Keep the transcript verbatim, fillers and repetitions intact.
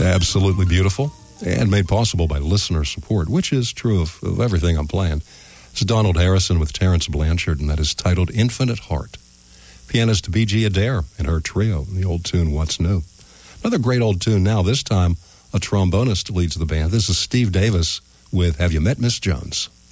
Absolutely beautiful and made possible by listener support, which is true of, of everything I'm playing. It's Donald Harrison with Terence Blanchard, and that is titled Infinite Heart. Pianist B G Adair and her trio, the old tune What's New. Another great old tune now, this time a trombonist leads the band. This is Steve Davis with Have You Met Miss Jones?